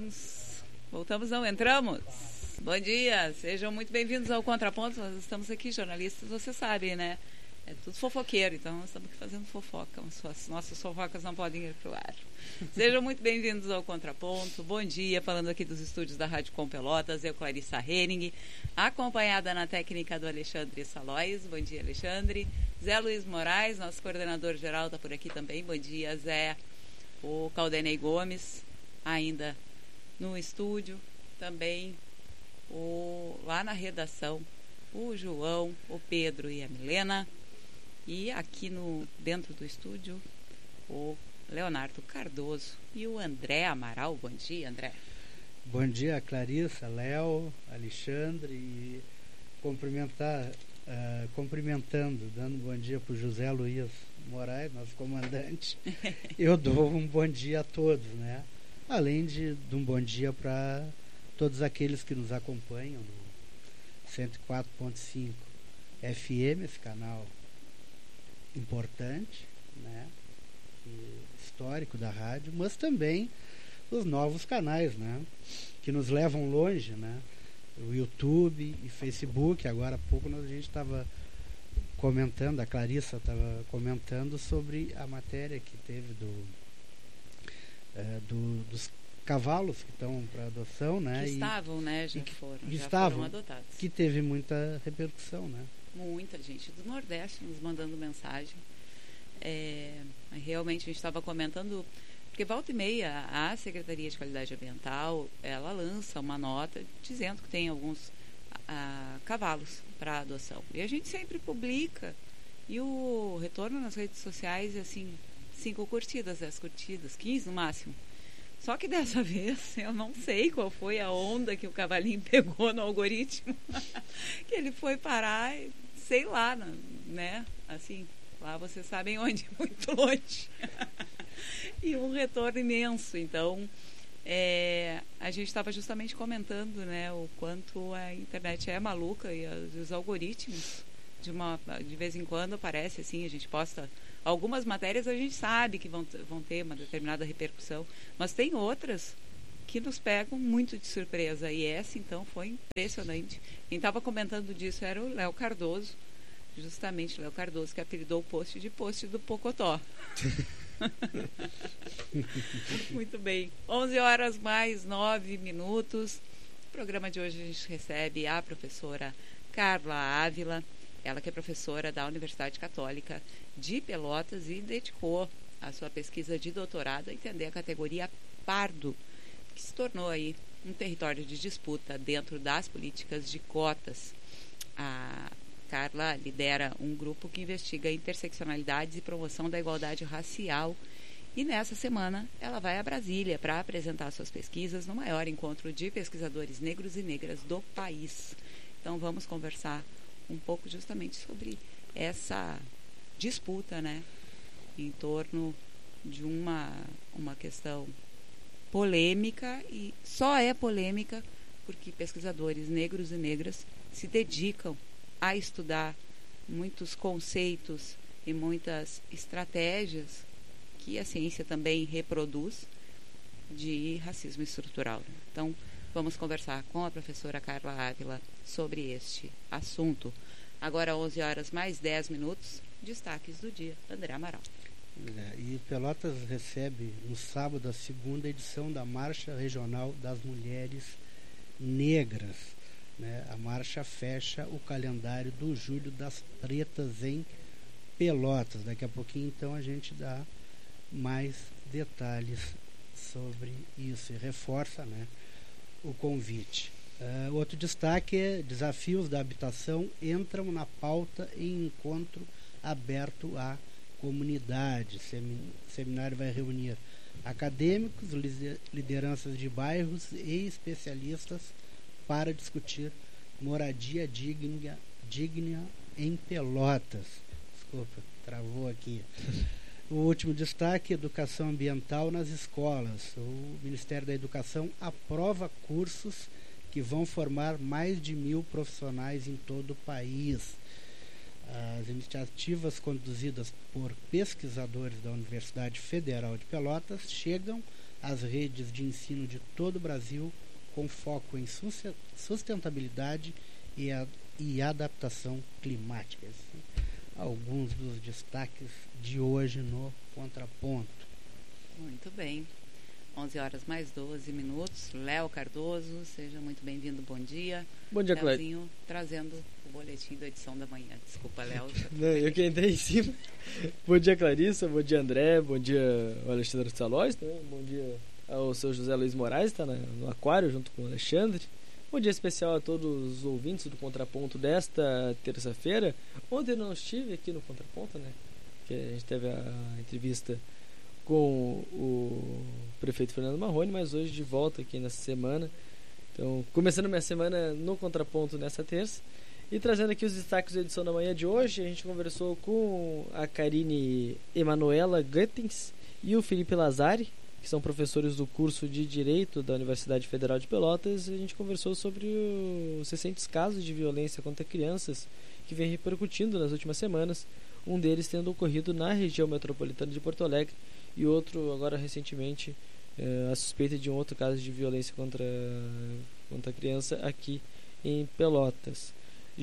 Voltamos, não, entramos. Bom dia, sejam muito bem-vindos ao Contraponto. Nós estamos aqui, jornalistas, você sabe, né? É tudo fofoqueiro, então nós estamos aqui fazendo fofoca. As nossas fofocas não podem ir para o ar. Sejam muito bem-vindos ao Contraponto. Bom dia, falando aqui dos estúdios da Rádio Com Pelotas, eu, Clarissa Henning, acompanhada na técnica do Alexandre Salóis. Bom dia, Alexandre. Zé Luiz Moraes, nosso coordenador geral, está por aqui também. Bom dia, Zé. O Caldenei Gomes, ainda no estúdio. Também lá na redação, o João, o Pedro e a Milena. E aqui dentro do estúdio, o Leonardo Cardoso e o André Amaral. Bom dia, André. Bom dia, Clarissa, Léo, Alexandre. E cumprimentando, dando um bom dia para o José Luiz Moraes, nosso comandante. Eu dou um bom dia a todos, né? Além de um bom dia para todos aqueles que nos acompanham no 104.5 FM, esse canal importante, né, histórico da rádio, mas também os novos canais, né, que nos levam longe, né, o YouTube e Facebook. Agora há pouco a gente estava comentando, a Clarissa estava comentando sobre a matéria que teve dos cavalos que estão para adoção, né, que estavam, né, já foram adotados, que teve muita repercussão, né. Muita gente do Nordeste nos mandando mensagem. Realmente a gente estava comentando, porque volta e meia a Secretaria de Qualidade Ambiental, ela lança uma nota dizendo que tem alguns cavalos para adoção. E a gente sempre publica, e o retorno nas redes sociais é assim, 5 curtidas, 10 curtidas, 15 no máximo. Só que dessa vez eu não sei qual foi a onda que o cavalinho pegou no algoritmo, que ele foi parar, sei lá, né? Assim, lá vocês sabem onde, muito longe. E um retorno imenso. Então, a gente estava justamente comentando, né, o quanto a internet é maluca e os algoritmos, de vez em quando aparece assim, a gente posta algumas matérias, a gente sabe que vão ter uma determinada repercussão, mas tem outras que nos pegam muito de surpresa, e essa então foi impressionante. Quem estava comentando disso era o Léo Cardoso, justamente Léo Cardoso, que apelidou o post de post do Pocotó. Muito bem, 11 horas mais 9 minutos. No programa de hoje a gente recebe a professora Carla Ávila, ela que é professora da Universidade Católica de Pelotas e dedicou a sua pesquisa de doutorado a entender a categoria pardo, que se tornou aí um território de disputa dentro das políticas de cotas. A Carla lidera um grupo que investiga interseccionalidades e promoção da igualdade racial, e nessa semana ela vai a Brasília para apresentar suas pesquisas no maior encontro de pesquisadores negros e negras do país. Então vamos conversar um pouco justamente sobre essa disputa, né, em torno de uma questão polêmica, e só é polêmica porque pesquisadores negros e negras se dedicam a estudar muitos conceitos e muitas estratégias que a ciência também reproduz de racismo estrutural. Então, vamos conversar com a professora Carla Ávila sobre este assunto. Agora, 11 horas mais 10 minutos, destaques do dia. André Amaral. E Pelotas recebe no sábado a segunda edição da Marcha Regional das Mulheres Negras, né? A marcha fecha o calendário do Julho das Pretas em Pelotas. Daqui a pouquinho, então, a gente dá mais detalhes sobre isso e reforça, né, o convite. Outro destaque é: desafios da habitação entram na pauta em encontro aberto à comunidade. Seminário vai reunir acadêmicos, lideranças de bairros e especialistas para discutir moradia digna em Pelotas. Desculpa, travou aqui. O último destaque: educação ambiental nas escolas. O Ministério da Educação aprova cursos que vão formar mais de 1.000 profissionais em todo o país. As iniciativas conduzidas por pesquisadores da Universidade Federal de Pelotas chegam às redes de ensino de todo o Brasil com foco em sustentabilidade e adaptação climática. Alguns dos destaques de hoje no Contraponto. Muito bem. 11 horas mais 12 minutos. Léo Cardoso, seja muito bem-vindo. Bom dia. Bom dia, Léozinho, trazendo o boletim da edição da manhã. Desculpa, Léo. Eu que entrei em cima. Bom dia, Clarissa. Bom dia, André. Bom dia, o Alexandre Salóis. Bom dia ao seu José Luiz Moraes, está no Aquário junto com o Alexandre. Bom dia especial a todos os ouvintes do Contraponto desta terça-feira. Ontem eu não estive aqui no Contraponto, né? Que a gente teve a entrevista com o prefeito Fernando Marrone, mas hoje de volta aqui nessa semana. Então, começando minha semana no Contraponto nessa terça. E trazendo aqui os destaques da edição da manhã de hoje, a gente conversou com a Karine Emanuela Guttens e o Felipe Lazari, que são professores do curso de Direito da Universidade Federal de Pelotas. A gente conversou sobre os recentes casos de violência contra crianças que vem repercutindo nas últimas semanas, um deles tendo ocorrido na região metropolitana de Porto Alegre e outro agora recentemente a suspeita de um outro caso de violência contra a criança aqui em Pelotas.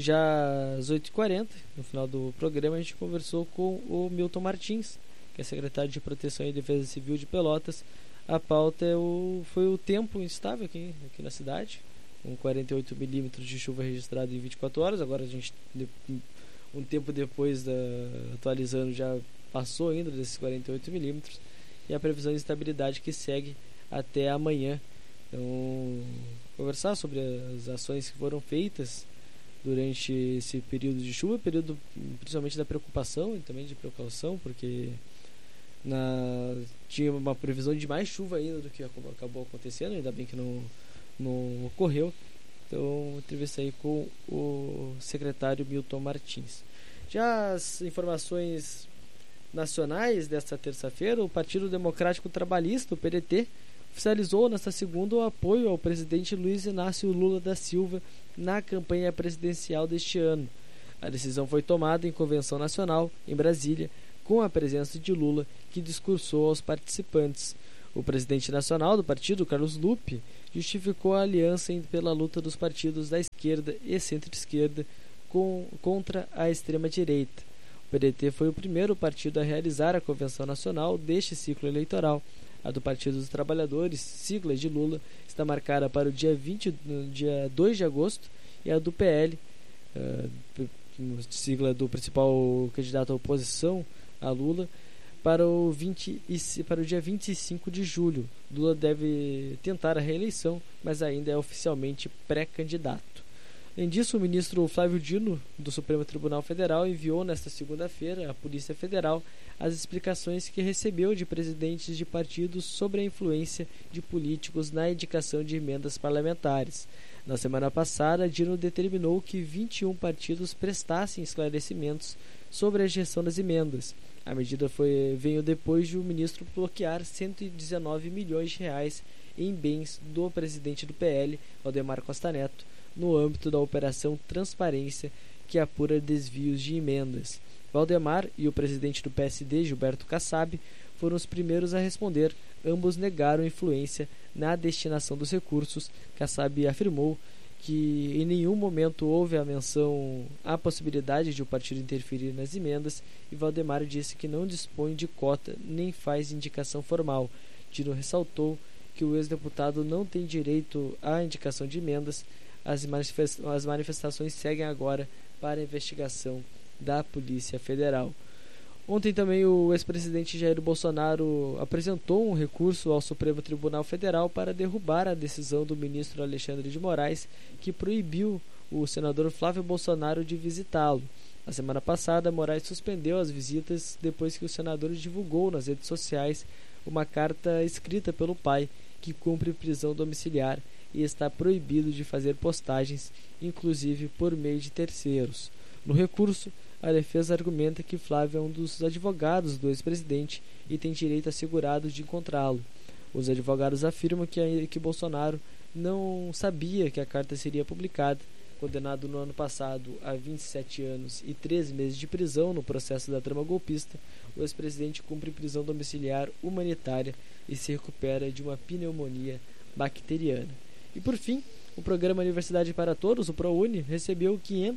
Já às 8h40, no final do programa, a gente conversou com o Milton Martins, que é secretário de Proteção e Defesa Civil de Pelotas. A pauta foi o tempo instável aqui na cidade, com 48 milímetros de chuva registrado em 24 horas. Agora a gente, um tempo depois, atualizando, já passou ainda desses 48 milímetros. E a previsão de estabilidade que segue até amanhã. Então, conversar sobre as ações que foram feitas durante esse período de chuva, período principalmente da preocupação e também de precaução, porque tinha uma previsão de mais chuva ainda do que acabou acontecendo, ainda bem que não ocorreu. Então, entrevista aí com o secretário Milton Martins. Já as informações nacionais desta terça-feira, o Partido Democrático Trabalhista, o PDT, oficializou nesta segunda o apoio ao presidente Luiz Inácio Lula da Silva na campanha presidencial deste ano. A decisão foi tomada em convenção nacional em Brasília, com a presença de Lula, que discursou aos participantes. O presidente nacional do partido, Carlos Lupe, justificou a aliança pela luta dos partidos da esquerda e centro-esquerda contra a extrema-direita. O PDT foi o primeiro partido a realizar a convenção nacional deste ciclo eleitoral. A do Partido dos Trabalhadores, sigla de Lula, está marcada para o dia 2 de agosto, e a do PL, sigla do principal candidato à oposição a Lula, para o dia 25 de julho. Lula deve tentar a reeleição, mas ainda é oficialmente pré-candidato. Além disso, o ministro Flávio Dino, do Supremo Tribunal Federal, enviou nesta segunda-feira à Polícia Federal as explicações que recebeu de presidentes de partidos sobre a influência de políticos na indicação de emendas parlamentares. Na semana passada, Dino determinou que 21 partidos prestassem esclarecimentos sobre a gestão das emendas. A medida veio depois de o ministro bloquear 119 milhões de reais em bens do presidente do PL, Valdemar Costa Neto, no âmbito da Operação Transparência, que apura desvios de emendas. Valdemar e o presidente do PSD, Gilberto Kassab, foram os primeiros a responder. Ambos negaram influência na destinação dos recursos. Kassab afirmou que em nenhum momento houve a menção à possibilidade de o partido interferir nas emendas, e Valdemar disse que não dispõe de cota nem faz indicação formal. Dino ressaltou que o ex-deputado não tem direito à indicação de emendas. As manifestações seguem agora para a investigação da Polícia Federal. Ontem também o ex-presidente Jair Bolsonaro apresentou um recurso ao Supremo Tribunal Federal para derrubar a decisão do ministro Alexandre de Moraes, que proibiu o senador Flávio Bolsonaro de visitá-lo. Na semana passada, Moraes suspendeu as visitas depois que o senador divulgou nas redes sociais uma carta escrita pelo pai, que cumpre prisão domiciliar e está proibido de fazer postagens, inclusive por meio de terceiros. No recurso, a defesa argumenta que Flávio é um dos advogados do ex-presidente e tem direito assegurado de encontrá-lo. Os advogados afirmam que Bolsonaro não sabia que a carta seria publicada, Condenado no ano passado a 27 anos e 13 meses de prisão no processo da trama golpista, o ex-presidente cumpre prisão domiciliar humanitária e se recupera de uma pneumonia bacteriana. E por fim, o programa Universidade para Todos, o ProUni, recebeu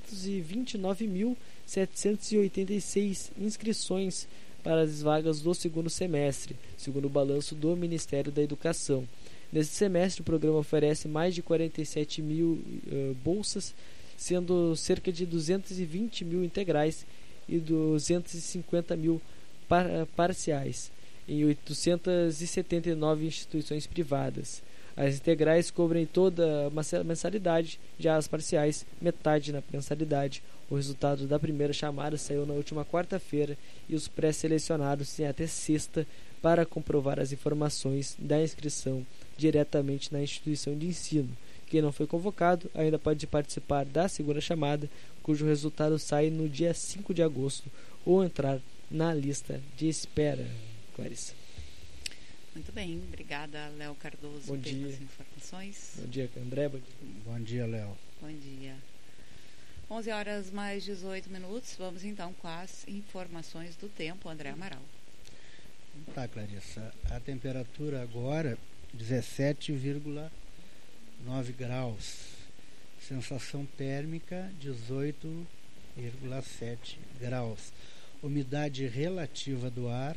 529.786 inscrições para as vagas do segundo semestre, segundo o balanço do Ministério da Educação. Neste semestre, o programa oferece mais de 47 mil bolsas, sendo cerca de 220 mil integrais e 250 mil parciais, em 879 instituições privadas. As integrais cobrem toda a mensalidade, já as parciais, metade na mensalidade. O resultado da primeira chamada saiu na última quarta-feira e os pré-selecionados têm até sexta para comprovar as informações da inscrição diretamente na instituição de ensino. Quem não foi convocado ainda pode participar da segunda chamada, cujo resultado sai no dia 5 de agosto, ou entrar na lista de espera. Clarissa. Muito bem, obrigada, Léo Cardoso, Bom dia. pelas informações. Bom dia, André. Bom dia, Léo. Bom dia. 11 horas mais 18 minutos. Vamos então com as informações do tempo. André Amaral. Tá, Clarissa. A temperatura agora 17,9 graus. Sensação térmica 18,7 graus. Umidade relativa do ar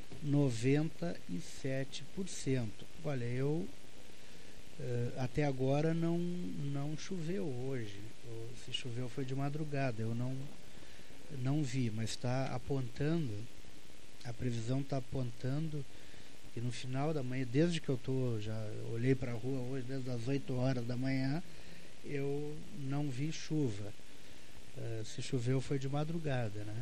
97%. Olha, eu até agora não choveu hoje. Se choveu foi de madrugada. Eu não vi, mas está apontando, a previsão está apontando que no final da manhã, desde que eu já olhei para a rua hoje, desde as 8 horas da manhã, eu não vi chuva. Se choveu foi de madrugada, né?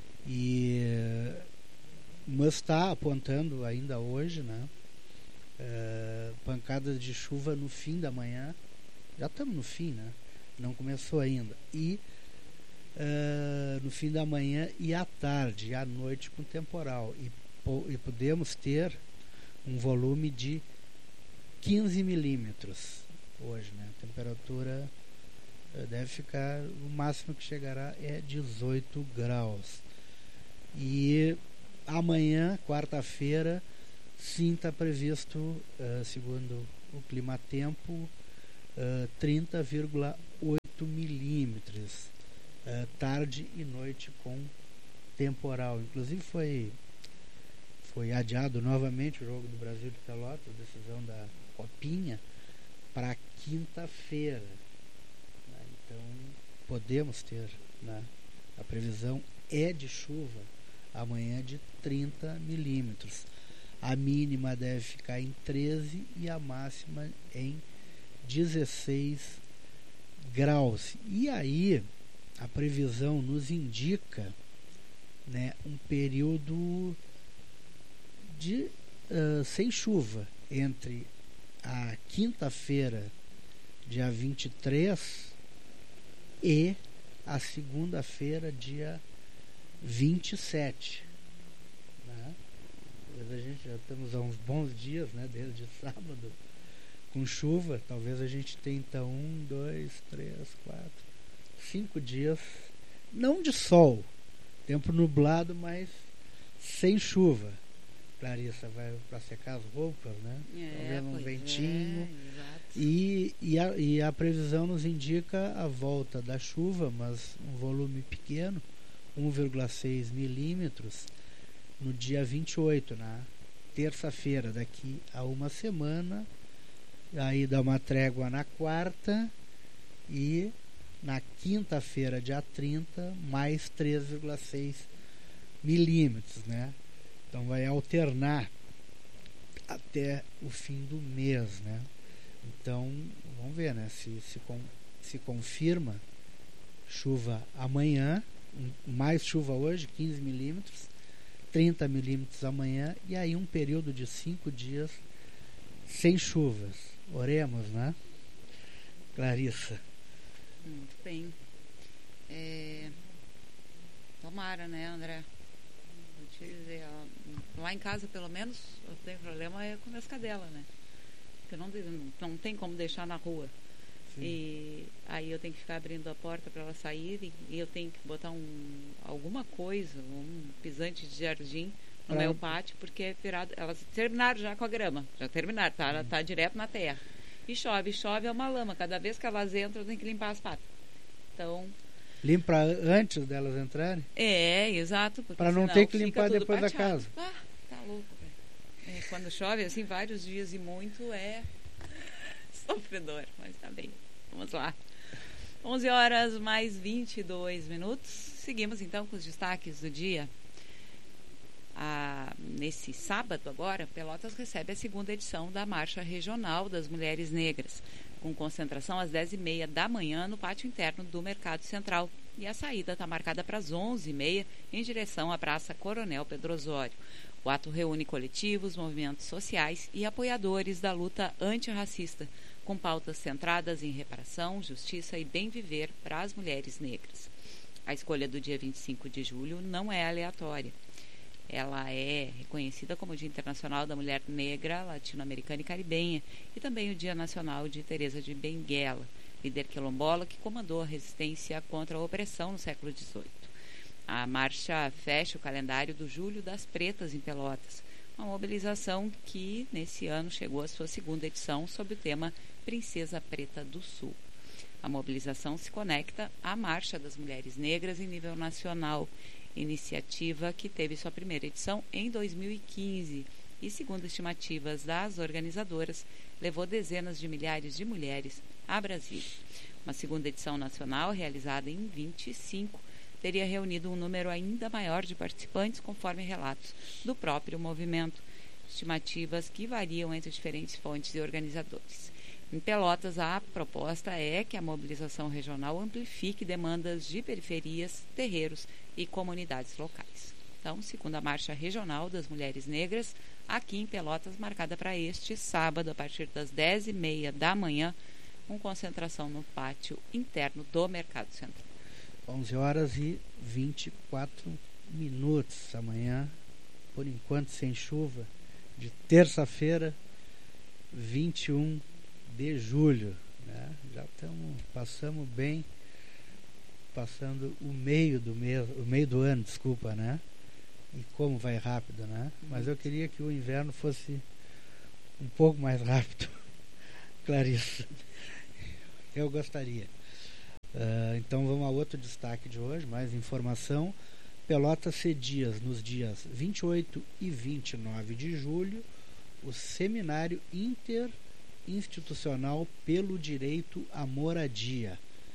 Mas está apontando ainda hoje, né? Pancadas de chuva no fim da manhã. Já estamos no fim, né? Não começou ainda. E no fim da manhã e à tarde, e à noite com temporal. E podemos ter um volume de 15 milímetros hoje, né? A temperatura deve ficar, o máximo que chegará é 18 graus. E amanhã, quarta-feira, sim, está previsto, segundo o Climatempo, 30,8 milímetros, tarde e noite com temporal. Inclusive foi adiado novamente o jogo do Brasil de Pelotas, decisão da Copinha, para quinta-feira. Então podemos ter, né? A previsão é de chuva amanhã de 30 milímetros. A mínima deve ficar em 13 e a máxima em 16 graus. E aí a previsão nos indica, né, um período de sem chuva entre a quinta-feira, dia 23, e a segunda-feira, dia 27, né? Talvez a gente já estamos há uns bons dias, né, desde sábado, com chuva. Talvez a gente tenha então 1, 2, 3, 4, 5 dias, não de sol, tempo nublado, mas sem chuva. Clarissa, vai para secar as roupas, né? Talvez um ventinho. E a previsão nos indica a volta da chuva, mas um volume pequeno, 1,6 milímetros, no dia 28, na terça-feira, daqui a uma semana. Aí dá uma trégua na quarta e na quinta-feira, dia 30, mais 3,6 milímetros, né? Então vai alternar até o fim do mês, né? Então vamos ver, né? Se confirma chuva amanhã, mais chuva hoje, 15 milímetros, 30 milímetros amanhã, e aí um período de 5 dias sem chuvas. Oremos, né? Clarissa. Muito bem. Tomara, né, André? Vou te dizer, lá em casa, pelo menos, eu tenho problema com minhas cadelas, né? Porque não tem como deixar na rua. Sim. E aí eu tenho que ficar abrindo a porta para elas saírem e eu tenho que botar alguma coisa, um pisante de jardim no meu pátio, porque é virado, elas terminaram já com a grama, já terminaram, tá? Ela tá direto na terra. E chove é uma lama, cada vez que elas entram eu tenho que limpar as patas. Então... Limpa antes delas entrarem? É, exato. Para não ter que limpar depois da casa. Ah, tá louco, velho. Quando chove, assim, vários dias e muito, é sofredor, mas tá bem. Vamos lá. 11 horas mais 22 minutos. Seguimos então com os destaques do dia. Nesse sábado agora, Pelotas recebe a segunda edição da Marcha Regional das Mulheres Negras, com concentração às 10h30 da manhã no pátio interno do Mercado Central. E a saída está marcada para as 11h30 em direção à Praça Coronel Pedro Osório. O ato reúne coletivos, movimentos sociais e apoiadores da luta antirracista, com pautas centradas em reparação, justiça e bem viver para as mulheres negras. A escolha do dia 25 de julho não é aleatória. Ela é reconhecida como o Dia Internacional da Mulher Negra, Latino-Americana e Caribenha, e também o Dia Nacional de Teresa de Benguela, líder quilombola que comandou a resistência contra a opressão no século XVIII. A marcha fecha o calendário do Julho das Pretas em Pelotas, uma mobilização que, nesse ano, chegou à sua segunda edição sob o tema Princesa Preta do Sul. A mobilização se conecta à Marcha das Mulheres Negras em nível nacional, iniciativa que teve sua primeira edição em 2015 e, segundo estimativas das organizadoras, levou dezenas de milhares de mulheres a Brasília. Uma segunda edição nacional, realizada em 25, teria reunido um número ainda maior de participantes, conforme relatos do próprio movimento, estimativas que variam entre diferentes fontes e organizadores. Em Pelotas, a proposta é que a mobilização regional amplifique demandas de periferias, terreiros e comunidades locais. Então, segunda marcha regional das mulheres negras, aqui em Pelotas, marcada para este sábado, a partir das 10h30 da manhã, com concentração no pátio interno do Mercado Central. 11 horas e 24 minutos. Amanhã, por enquanto sem chuva, de terça-feira, 21 de julho, né? Já passando o meio do mês, o meio do ano, desculpa, né? E como vai rápido, né? Mas eu queria que o inverno fosse um pouco mais rápido, Clarissa. Eu gostaria. Então vamos a outro destaque de hoje, mais informação. Pelotas cedia nos dias 28 e 29 de julho o Seminário Interinstitucional pelo Direito à Moradia,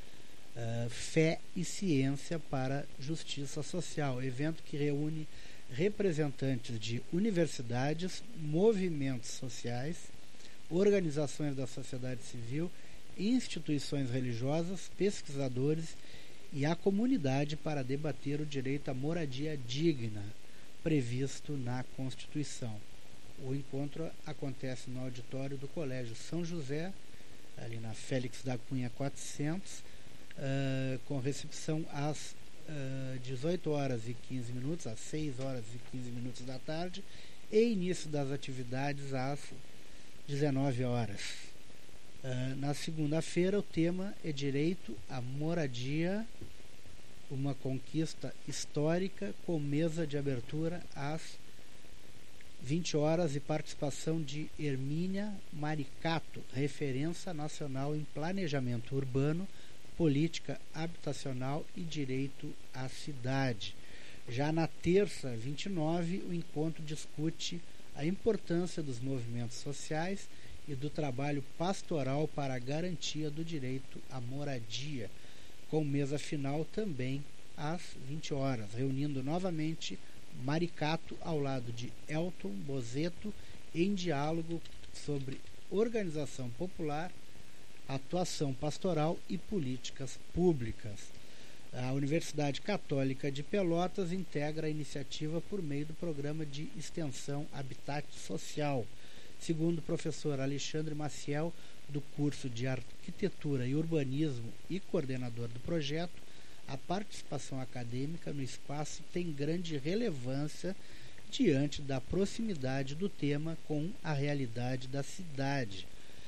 Fé e Ciência para Justiça Social, evento que reúne representantes de universidades, movimentos sociais, organizações da sociedade civil, instituições religiosas, pesquisadores e a comunidade para debater o direito à moradia digna, previsto na Constituição. O encontro acontece no auditório do Colégio São José, ali na Félix da Cunha 400, com recepção às 18 horas e 15 minutos, às 6 horas e 15 minutos da tarde, e início das atividades às 19 horas. Na segunda-feira, o tema é Direito à Moradia, uma conquista histórica, com mesa de abertura às 20 horas e participação de Hermínia Maricato, referência nacional em planejamento urbano, política habitacional e direito à cidade. Já na terça, 29, o encontro discute a importância dos movimentos sociais e do trabalho pastoral para a garantia do direito à moradia, com mesa final também às 20 horas, reunindo novamente Maricato ao lado de Elton Bozeto em diálogo sobre organização popular, atuação pastoral e políticas públicas. A Universidade Católica de Pelotas integra a iniciativa por meio do programa de extensão Habitat Social. Segundo o professor Alexandre Maciel, do curso de Arquitetura e Urbanismo e coordenador do projeto, a participação acadêmica no espaço tem grande relevância diante da proximidade do tema com a realidade da cidade.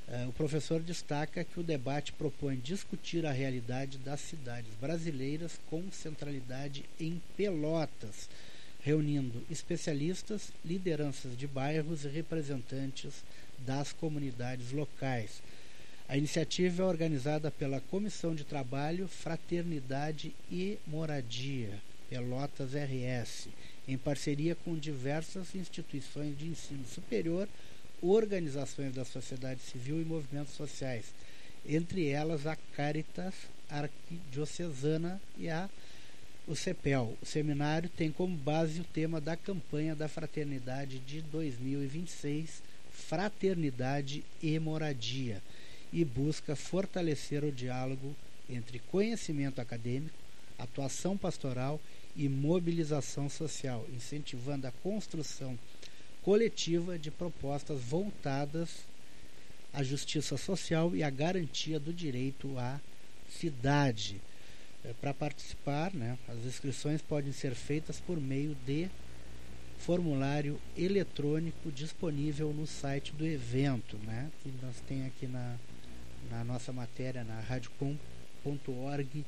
O professor destaca que o debate propõe discutir a realidade das cidades brasileiras com centralidade em Pelotas, reunindo especialistas, lideranças de bairros e representantes das comunidades locais. A iniciativa é organizada pela Comissão de Trabalho, Fraternidade e Moradia, Pelotas RS, em parceria com diversas instituições de ensino superior, organizações da sociedade civil e movimentos sociais, entre elas a Caritas Arquidiocesana e o CEPEL. O seminário tem como base o tema da campanha da Fraternidade de 2026, Fraternidade e Moradia, e busca fortalecer o diálogo entre conhecimento acadêmico, atuação pastoral e mobilização social, incentivando a construção coletiva de propostas voltadas à justiça social e à garantia do direito à cidade. Para participar, as inscrições podem ser feitas por meio de formulário eletrônico disponível no site do evento, que nós temos aqui na nossa matéria na radiocom.org.br.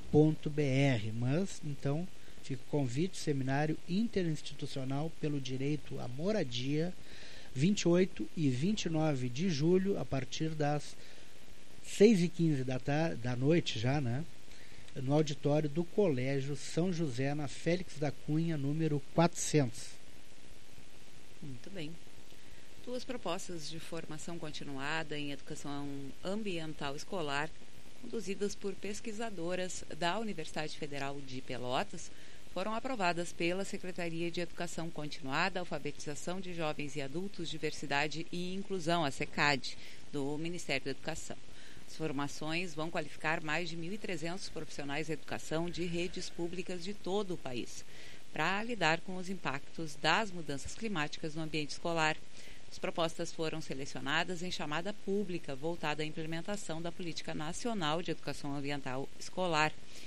Mas, então, fica o convite: Seminário Interinstitucional pelo Direito à Moradia, 28 e 29 de julho, a partir das 6h15 da noite já, no auditório do Colégio São José, na Félix da Cunha, número 400. Muito bem. 2 propostas de formação continuada em educação ambiental escolar, conduzidas por pesquisadoras da Universidade Federal de Pelotas, foram aprovadas pela Secretaria de Educação Continuada, Alfabetização de Jovens e Adultos, Diversidade e Inclusão, a SECAD, do Ministério da Educação. As formações vão qualificar mais de 1.300 profissionais de educação de redes públicas de todo o país, para lidar com os impactos das mudanças climáticas no ambiente escolar. As propostas foram selecionadas em chamada pública voltada à implementação da Política Nacional de Educação Ambiental Escolar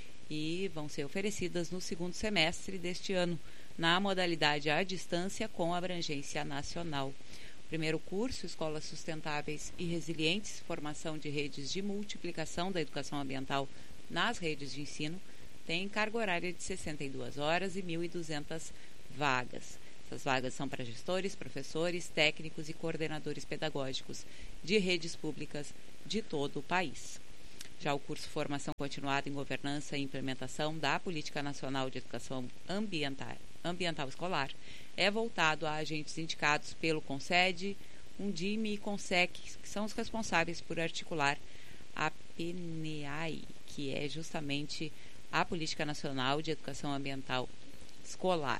e vão ser oferecidas no segundo semestre deste ano, na modalidade à distância com abrangência nacional. O primeiro curso, Escolas Sustentáveis e Resilientes, Formação de Redes de Multiplicação da Educação Ambiental nas Redes de Ensino, tem carga horária de 62 horas e 1.200 vagas. Essas vagas são para gestores, professores, técnicos e coordenadores pedagógicos de redes públicas de todo o país. Já o curso Formação Continuada em Governança e Implementação da Política Nacional de Educação Ambiental Escolar é voltado a agentes indicados pelo CONSED, Undime e CONSEC, que são os responsáveis por articular a PNAE, que é justamente a Política Nacional de Educação Ambiental Escolar,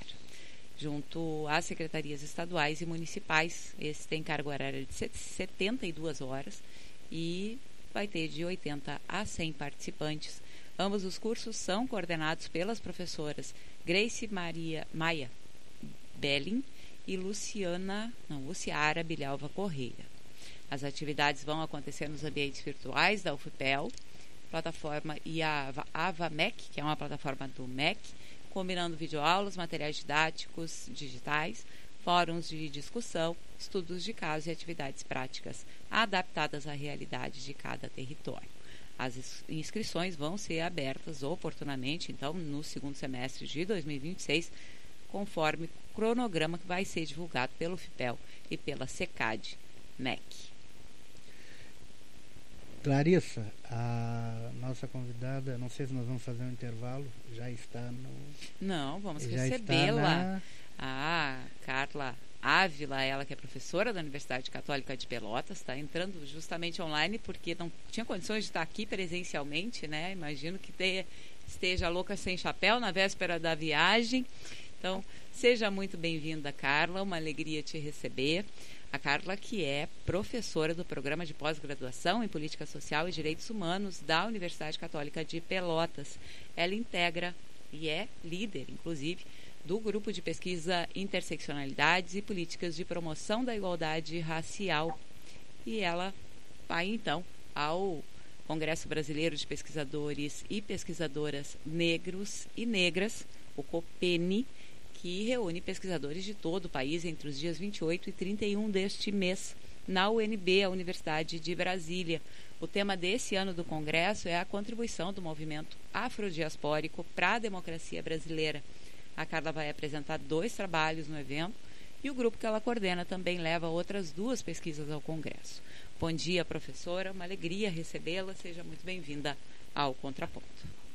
junto às secretarias estaduais e municipais. Esse tem carga horária de 72 horas e vai ter de 80 a 100 participantes. Ambos os cursos são coordenados pelas professoras Grace Maia Belling e Luciara Bilhalva Correia. As atividades vão acontecer nos ambientes virtuais da UFPEL, plataforma e a AvaMec, que é uma plataforma do MEC, combinando videoaulas, materiais didáticos digitais, fóruns de discussão, estudos de caso e atividades práticas adaptadas à realidade de cada território. As inscrições vão ser abertas oportunamente, então, no segundo semestre de 2026, conforme o cronograma que vai ser divulgado pelo FIPEL e pela SECAD MEC. Clarissa, a nossa convidada, não sei se nós vamos fazer um intervalo, já está no... Não, vamos recebê-la. A Carla Ávila, ela que é professora da Universidade Católica de Pelotas, está entrando justamente online porque não tinha condições de estar aqui presencialmente, Imagino que esteja louca sem chapéu na véspera da viagem. Então, seja muito bem-vinda, Carla, uma alegria te receber. A Carla, que é professora do Programa de Pós-Graduação em Política Social e Direitos Humanos da Universidade Católica de Pelotas. Ela integra e é líder, inclusive, do Grupo de Pesquisa Interseccionalidades e Políticas de Promoção da Igualdade Racial. E ela vai, então, ao Congresso Brasileiro de Pesquisadores e Pesquisadoras Negros e Negras, o COPENI, que reúne pesquisadores de todo o país entre os dias 28 e 31 deste mês, na UNB, a Universidade de Brasília. O tema desse ano do Congresso é a contribuição do movimento afrodiaspórico para a democracia brasileira. A Carla vai apresentar 2 trabalhos no evento e o grupo que ela coordena também leva outras 2 pesquisas ao Congresso. Bom dia, professora. Uma alegria recebê-la. Seja muito bem-vinda ao Contraponto.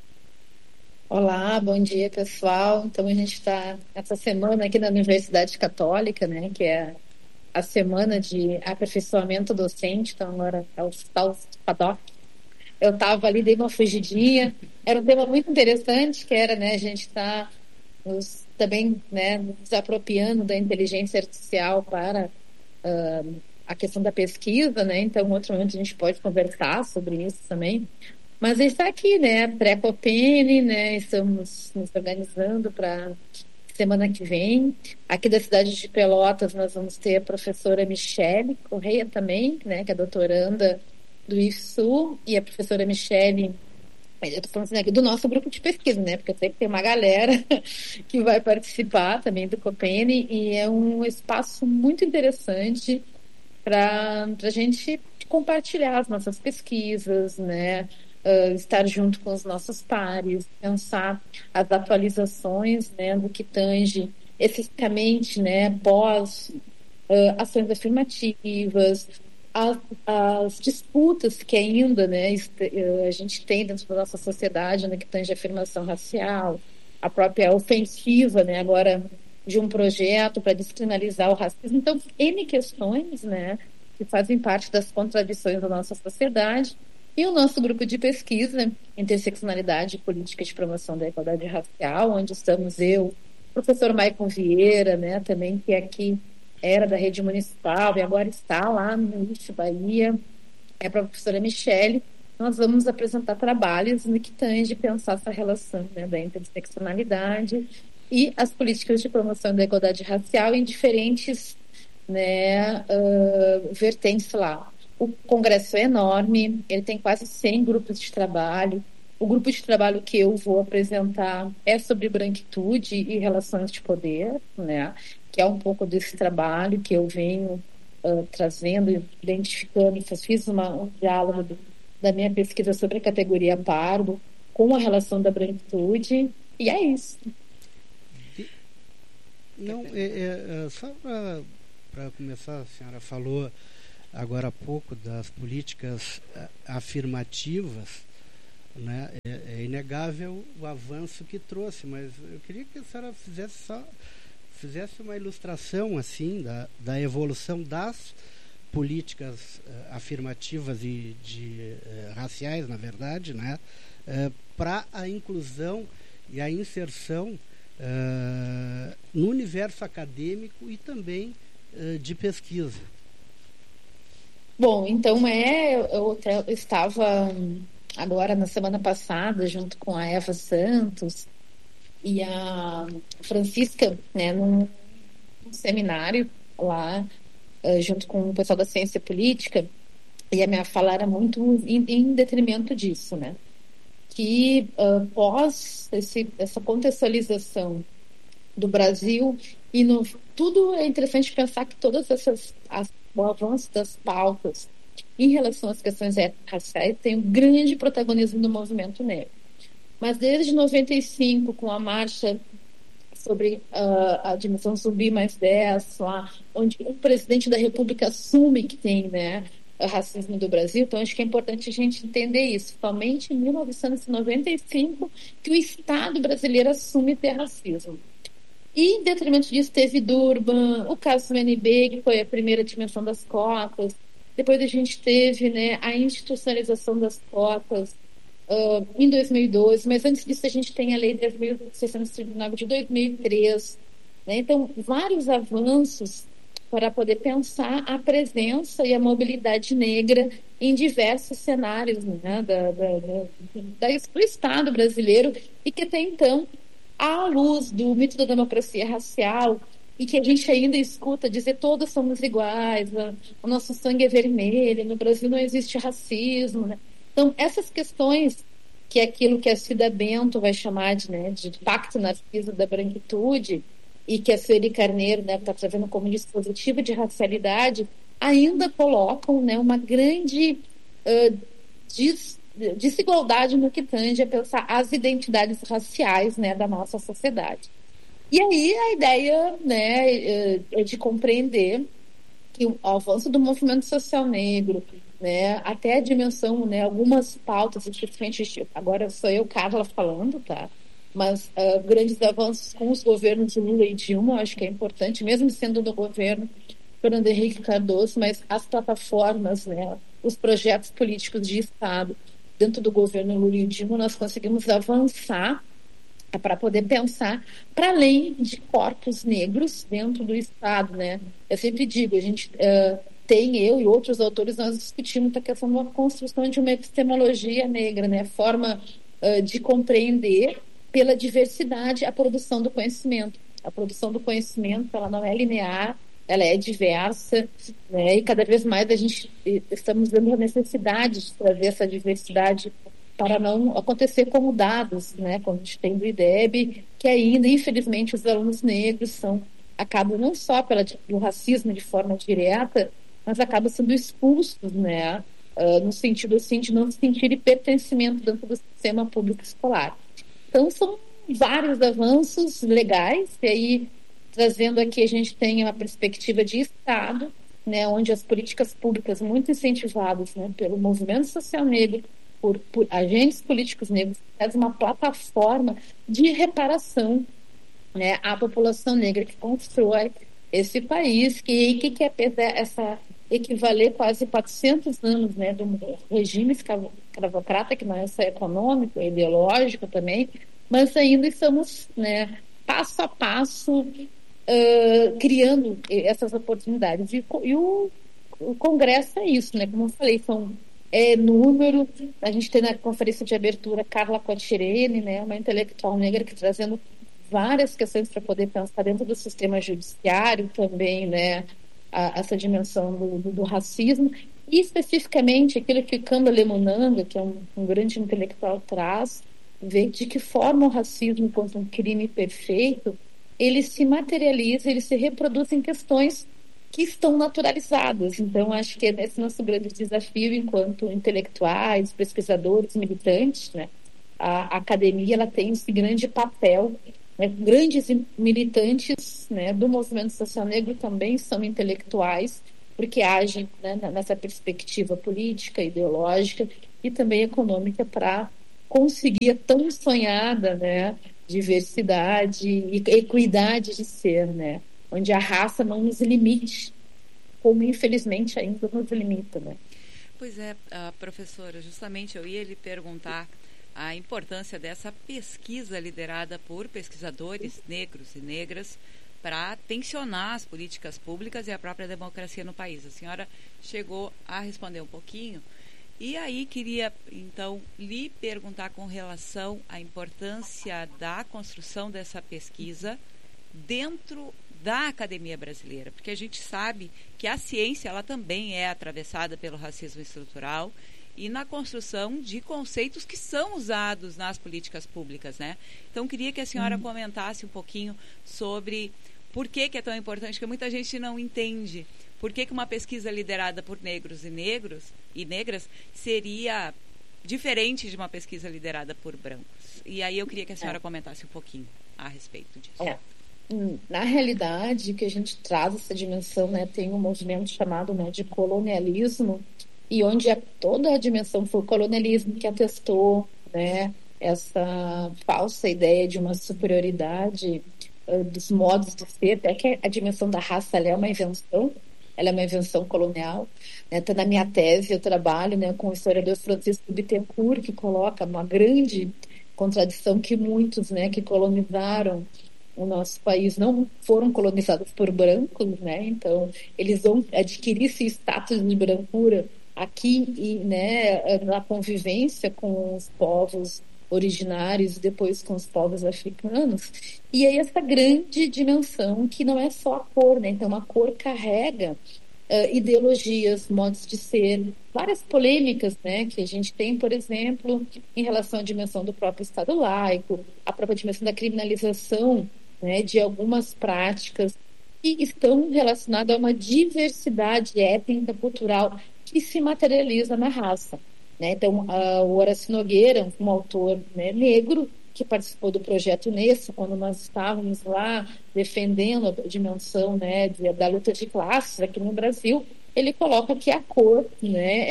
Olá, bom dia, pessoal. Então, a gente está essa semana aqui na Universidade Católica, né, que é a semana de aperfeiçoamento docente. Então, agora é o FADOC. Eu estava ali, dei uma fugidinha. Era um tema muito interessante, que era, né, a gente está também, né, nos apropriando da inteligência artificial para a questão da pesquisa, né? Então, em outro momento a gente pode conversar sobre isso também. Mas a gente está aqui, né, pré-Copene, né, estamos nos organizando para semana que vem. Aqui da cidade de Pelotas nós vamos ter a professora Michele Correia também, né, que é doutoranda do IFSU, e a professora Michele, eu estou falando assim, aqui do nosso grupo de pesquisa, né, porque eu sei que tem uma galera que vai participar também do Copene, e é um espaço muito interessante para a gente compartilhar as nossas pesquisas, né, estar junto com os nossos pares, pensar as atualizações, né, do que tange especificamente, né, pós ações afirmativas, as disputas que ainda, né, a gente tem dentro da nossa sociedade, no que tange a afirmação racial, a própria ofensiva, né, agora de um projeto para descriminalizar o racismo. Então, N questões, né, que fazem parte das contradições da nossa sociedade. E o nosso grupo de pesquisa, Interseccionalidade e Política de Promoção da Igualdade Racial, onde estamos eu, o professor Maicon Vieira, né, também, que aqui era da rede municipal e agora está lá no IFE Bahia, é a professora Michele. Nós vamos apresentar trabalhos no que tange pensar essa relação, né, da interseccionalidade e as políticas de promoção da igualdade racial em diferentes, né, vertentes lá. O congresso é enorme, ele tem quase 100 grupos de trabalho. O grupo de trabalho que eu vou apresentar é sobre branquitude e relações de poder, né? Que é um pouco desse trabalho que eu venho trazendo, identificando. Fiz um diálogo da minha pesquisa sobre a categoria pardo com a relação da branquitude, e é isso. Não, só para começar, a senhora falou agora há pouco das políticas afirmativas, né? É inegável o avanço que trouxe, mas eu queria que a senhora fizesse uma ilustração assim da evolução das políticas afirmativas e raciais, na verdade, né? Para a inclusão e a inserção no universo acadêmico e também de pesquisa. Bom, então eu estava agora na semana passada junto com a Eva Santos e a Francisca, né, num seminário lá, junto com o pessoal da ciência política, e a minha fala era muito em detrimento disso, né? Que pós essa contextualização do Brasil tudo é interessante pensar que todas o avanço das pautas em relação às questões étnico-raciais tem um grande protagonismo no movimento negro. Mas desde 95, com a marcha sobre a dimensão Zumbi mais 10, lá, onde o presidente da República assume que tem, né, racismo do Brasil, então acho que é importante a gente entender isso. Somente em 1995 que o Estado brasileiro assume ter racismo. E, em detrimento disso, teve Durban, o caso do NB, que foi a primeira dimensão das cotas. Depois a gente teve, né, a institucionalização das cotas em 2012, mas antes disso a gente tem a Lei 10.639 de 2003. Né? Então, vários avanços para poder pensar a presença e a mobilidade negra em diversos cenários, né, do Estado brasileiro, e que até então, à luz do mito da democracia racial, e que a gente ainda escuta dizer todos somos iguais, o nosso sangue é vermelho, no Brasil não existe racismo. Né? Então, essas questões, que é aquilo que a Cida Bento vai chamar de pacto narciso da branquitude, e que a Sueli Carneiro está trazendo como dispositivo de racialidade, ainda colocam, né, uma grande desigualdade no que tange a pensar as identidades raciais, né, da nossa sociedade. E aí a ideia, né, é de compreender que o avanço do movimento social negro, né, até a dimensão, né, algumas pautas, especificamente, agora sou eu, Carla, falando, tá? Mas grandes avanços com os governos de Lula e Dilma, acho que é importante, mesmo sendo do governo Fernando Henrique Cardoso, mas as plataformas, né, os projetos políticos de Estado dentro do governo Lula e Dilma, nós conseguimos avançar para poder pensar para além de corpos negros dentro do Estado, né? Eu sempre digo, a gente eu e outros autores, nós discutimos a questão da construção de uma epistemologia negra, né? Forma de compreender pela diversidade a produção do conhecimento. A produção do conhecimento, ela não é linear, ela é diversa, né? E cada vez mais estamos vendo a necessidade de trazer essa diversidade para não acontecer como dados, né? Como a gente tem do IDEB, que ainda, infelizmente, os alunos negros acabam não só pelo racismo de forma direta, mas acabam sendo expulsos, né? No sentido assim, de não se sentirem pertencimento dentro do sistema público escolar. Então, são vários avanços legais, e aí, trazendo aqui, a gente tem uma perspectiva de Estado, né? Onde as políticas públicas muito incentivadas, né, pelo movimento social negro, por agentes políticos negros, faz uma plataforma de reparação, né, à população negra que constrói esse país, que quer equivaler quase 400 anos, né, do regime escravocrata, que não é só econômico, é ideológico também, mas ainda estamos, né, passo a passo criando essas oportunidades. E o Congresso é isso, né, como eu falei, são número. A gente tem na conferência de abertura Carla Quattirene, né, uma intelectual negra que trazendo várias questões para poder pensar dentro do sistema judiciário também, né, essa dimensão do racismo, e especificamente aquilo que Kamba Lemunanga, que é um grande intelectual, traz, vê de que forma o racismo, enquanto um crime perfeito, ele se materializa, ele se reproduz em questões que estão naturalizadas. Então, acho que esse é nosso grande desafio enquanto intelectuais, pesquisadores, militantes, né? A academia, ela tem esse grande papel, né? Grandes militantes, né, do movimento social negro também são intelectuais, porque agem, né, nessa perspectiva política, ideológica e também econômica para conseguir a tão sonhada, né, diversidade e equidade de ser, né? Onde a raça não nos limite, como infelizmente ainda nos limita, né? Pois é, professora, justamente eu ia lhe perguntar a importância dessa pesquisa liderada por pesquisadores negros e negras para tensionar as políticas públicas e a própria democracia no país. A senhora chegou a responder um pouquinho, e aí queria, então, lhe perguntar com relação à importância da construção dessa pesquisa dentro da academia brasileira, porque a gente sabe que a ciência, ela também é atravessada pelo racismo estrutural e na construção de conceitos que são usados nas políticas públicas, né? Então, queria que a senhora comentasse um pouquinho sobre por que é tão importante, que muita gente não entende por que uma pesquisa liderada por negros e negras seria diferente de uma pesquisa liderada por brancos. E aí eu queria que a senhora comentasse um pouquinho a respeito disso. Na realidade, que a gente traz essa dimensão, né, tem um movimento chamado, né, de colonialismo, e onde toda a dimensão foi o colonialismo que atestou, né, essa falsa ideia de uma superioridade dos modos de ser, até que a dimensão da raça ela é uma invenção colonial. Então, na minha tese, eu trabalho, né, com o historiador Francisco Bittencourt, que coloca uma grande contradição que muitos, né, que colonizaram o nosso país não foram colonizados por brancos, né? Então, eles vão adquirir esse status de brancura aqui e, né, na convivência com os povos originários e depois com os povos africanos. E aí essa grande dimensão que não é só a cor, né? Então, a cor carrega ideologias, modos de ser, várias polêmicas, né, que a gente tem, por exemplo, em relação à dimensão do próprio Estado laico, a própria dimensão da criminalização, né, de algumas práticas e estão relacionados a uma diversidade étnica, cultural, que se materializa na raça. Né? Então, o Horácio Nogueira, um autor, né, negro, que participou do projeto NESA, quando nós estávamos lá defendendo a dimensão, né, da luta de classes aqui no Brasil, ele coloca que a cor, né,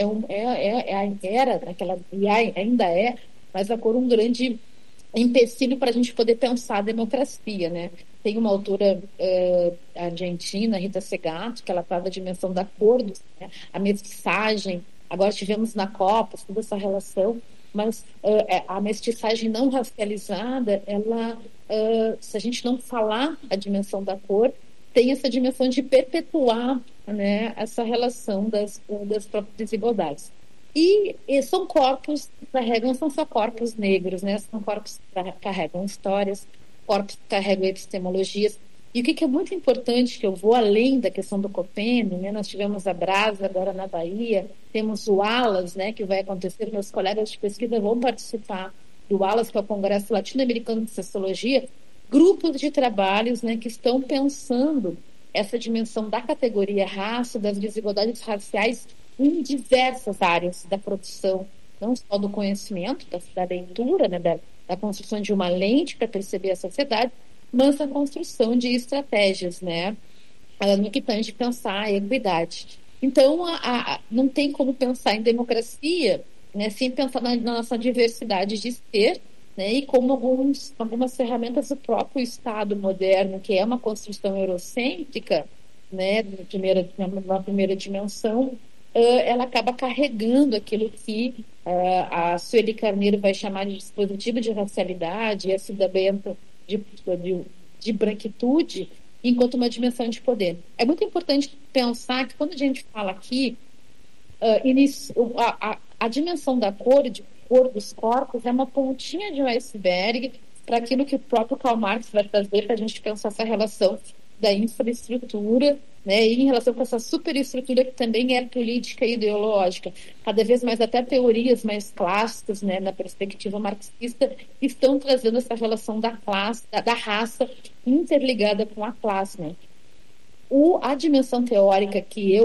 era naquela, e ainda é, mas a cor um grande empecilho para a gente poder pensar a democracia, né? Tem uma autora argentina, Rita Segato, que ela fala da dimensão da cor, né? A mestiçagem. Agora tivemos na Copa toda essa relação, mas a mestiçagem não racializada, ela, se a gente não falar a dimensão da cor, tem essa dimensão de perpetuar, né, essa relação das próprias desigualdades. E são corpos que carregam, não são só corpos negros, né? São corpos que carregam histórias, corpos que carregam epistemologias. E o que é muito importante, que eu vou além da questão do COPEN, né? Nós tivemos a Brasa agora na Bahia, temos o ALAS, né, que vai acontecer, meus colegas de pesquisa vão participar do ALAS, que é o Congresso Latino-Americano de Sociologia, grupos de trabalhos, né, que estão pensando essa dimensão da categoria raça, das desigualdades raciais em diversas áreas da produção, não só do conhecimento, da leitura, né, da construção de uma lente para perceber a sociedade, mas a construção de estratégias, né, no que tange pensar a equidade. Então, não tem como pensar em democracia, né, sem pensar na nossa diversidade de ser, né, e como algumas ferramentas do próprio Estado moderno, que é uma construção eurocêntrica, né, na primeira dimensão, ela acaba carregando aquilo que a Sueli Carneiro vai chamar de dispositivo de racialidade, e a Cida Bento de branquitude, enquanto uma dimensão de poder. É muito importante pensar que quando a gente fala aqui, a dimensão da cor dos corpos é uma pontinha de um iceberg para aquilo que o próprio Karl Marx vai trazer para a gente pensar essa relação da infraestrutura, né, e em relação com essa superestrutura que também é política e ideológica. Cada vez mais até teorias mais clássicas, né, na perspectiva marxista, estão trazendo essa relação da classe, da raça interligada com a classe. Né. A dimensão teórica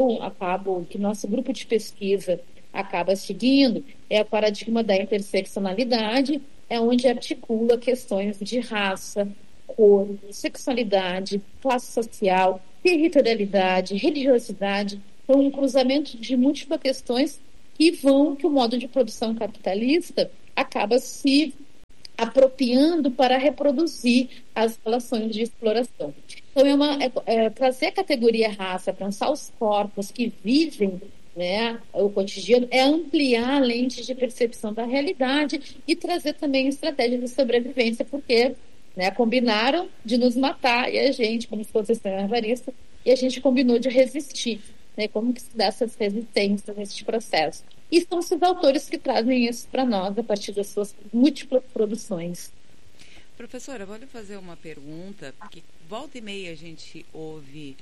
que nosso grupo de pesquisa acaba seguindo é o paradigma da interseccionalidade, é onde articula questões de raça, cor, sexualidade, classe social, territorialidade, religiosidade, então um cruzamento de múltiplas questões que o modo de produção capitalista acaba se apropriando para reproduzir as relações de exploração. Então trazer a categoria raça, pensar os corpos que vivem, né, o cotidiano, é ampliar a lente de percepção da realidade e trazer também estratégias de sobrevivência, porque, né, combinaram de nos matar e a gente, como se fosse extrema-avarista, e a gente combinou de resistir, né, como que se dá essas resistências nesse processo. E são esses autores que trazem isso para nós a partir das suas múltiplas produções. Professora, vou lhe fazer uma pergunta, porque volta e meia a gente ouve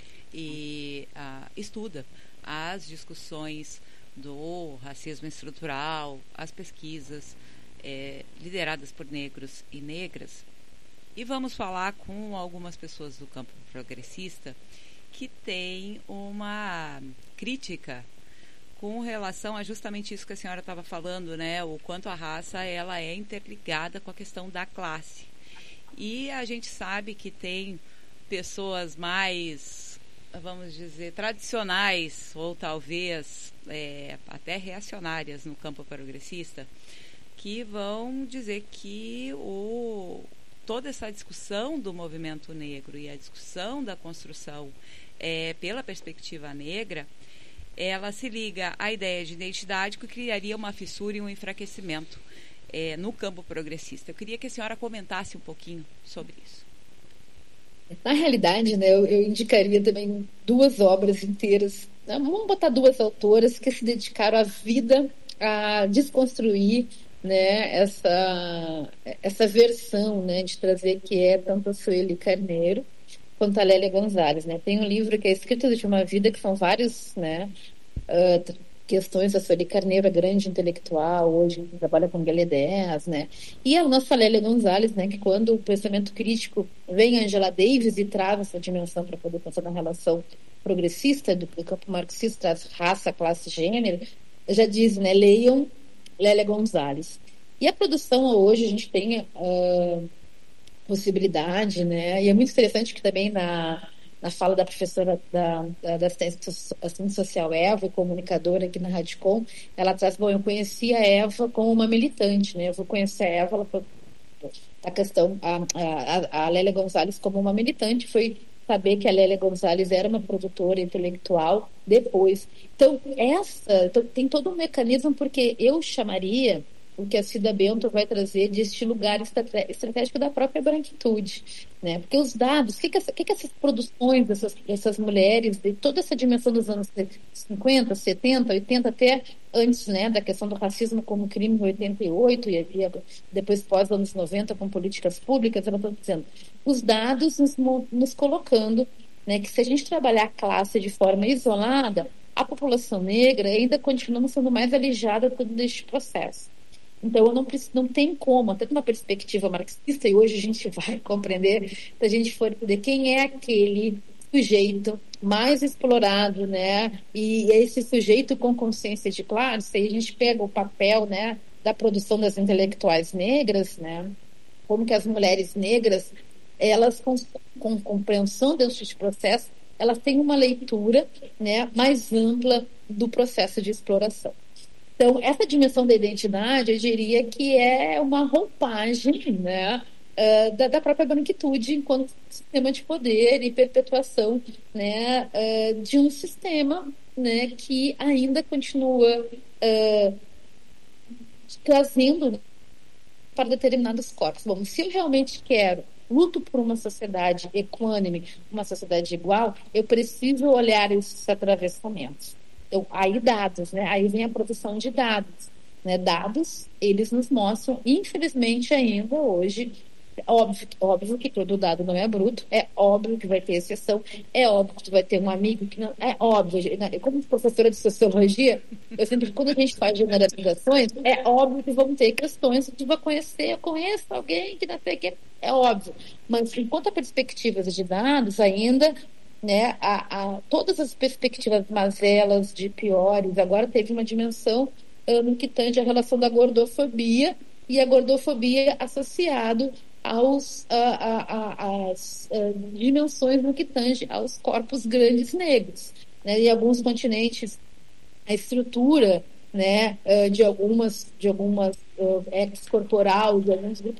e estuda as discussões do racismo estrutural, as pesquisas lideradas por negros e negras. E vamos falar com algumas pessoas do campo progressista que têm uma crítica com relação a justamente isso que a senhora estava falando, né? O quanto a raça ela é interligada com a questão da classe. E a gente sabe que tem pessoas mais, vamos dizer, tradicionais ou talvez até reacionárias no campo progressista, que vão dizer que toda essa discussão do movimento negro e a discussão da construção pela perspectiva negra, ela se liga à ideia de identidade que criaria uma fissura e um enfraquecimento no campo progressista. Eu queria que a senhora comentasse um pouquinho sobre isso. Na realidade, né, eu indicaria também 2 obras inteiras. Vamos botar 2 autoras que se dedicaram a vida a desconstruir, né, essa versão, né, de trazer que é tanto a Sueli Carneiro quanto a Lélia Gonzalez, né? Tem um livro que é Escritos de uma Vida, que são vários, né, questões. A Sueli Carneiro é grande intelectual, hoje trabalha com Guelé-10, né? E a nossa Lélia Gonzalez, né, que quando o pensamento crítico vem a Angela Davis e traz essa dimensão para poder pensar na relação progressista do campo marxista, traz raça, classe, gênero, já diz, né, leiam Lélia Gonzalez. E a produção hoje, a gente tem possibilidade, né? E é muito interessante que também na fala da professora da assistência social Eva, comunicadora aqui na Radicom, ela traz, bom, eu conheci a Eva como uma militante, né? Eu vou conhecer a Eva, ela foi, a questão, a Lélia Gonzalez como uma militante, foi saber que a Lélia Gonzalez era uma produtora intelectual depois. Então, tem todo um mecanismo, porque eu chamaria o que a Cida Bento vai trazer deste lugar estratégico da própria branquitude, né? Porque os dados, o que essas produções dessas mulheres, de toda essa dimensão dos anos 50, 70, 80, até antes, né, da questão do racismo como crime em 88 e depois pós anos 90 com políticas públicas, elas estão dizendo, os dados nos colocando, né, que se a gente trabalhar a classe de forma isolada, a população negra ainda continua sendo mais alijada de todo este processo. Então, não tem como, até de uma perspectiva marxista, e hoje a gente vai compreender, se a gente for entender quem é aquele sujeito mais explorado, né? E esse sujeito com consciência de classe, aí a gente pega o papel, né, da produção das intelectuais negras, né? Como que as mulheres negras, elas com compreensão desse processo, elas têm uma leitura, né, mais ampla do processo de exploração. Então, essa dimensão da identidade, eu diria que é uma roupagem, né, da própria branquitude enquanto sistema de poder e perpetuação, né, de um sistema, né, que ainda continua trazendo para determinados corpos. Bom, se eu realmente luto por uma sociedade equânime, uma sociedade igual, eu preciso olhar esses atravessamentos. Então, aí dados, né? Aí vem a produção de dados, né? Dados, eles nos mostram, infelizmente ainda hoje, óbvio que todo dado não é bruto, é óbvio que vai ter exceção, é óbvio que tu vai ter um amigo que não, é óbvio, né? Como professora de sociologia, eu sempre, quando a gente faz generalizações, é óbvio que vão ter questões que tu vai conhecer, eu conheço alguém que não sei o que, é óbvio, mas enquanto a perspectiva de dados ainda, né, todas as perspectivas mazelas de piores, agora teve uma dimensão no que tange a relação da gordofobia e a gordofobia associado às dimensões no que tange aos corpos grandes negros, né, e alguns continentes a estrutura, né, de algumas ex-corporal de alguns grupos